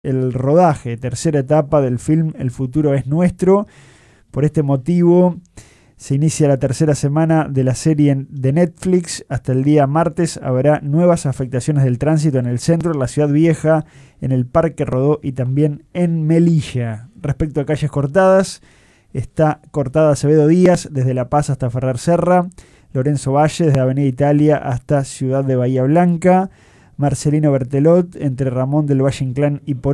el rodaje, tercera etapa del film El futuro es nuestro. Por este motivo se inicia la tercera semana de la serie de Netflix. Hasta el día martes habrá nuevas afectaciones del tránsito en el centro, en la Ciudad Vieja, en el Parque Rodó y también en Melilla. Respecto a calles cortadas, está cortada Acevedo Díaz desde La Paz hasta Ferrer Serra, Lorenzo Valle desde Avenida Italia hasta Ciudad de Bahía Blanca, Marcelino Bertelot entre Ramón del Valle Inclán y Por